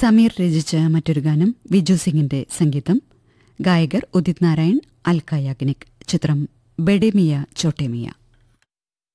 സമീർ രചിച്ച മറ്റൊരു ഗാനം വിജു സിംഗിന്റെ സംഗീതം. ഗായകർ ഉദിത് നാരായൺ, അൽക്ക യാഗ്നിക്. ചിത്രം ബഡേ മിയ ചോട്ടെ മിയ.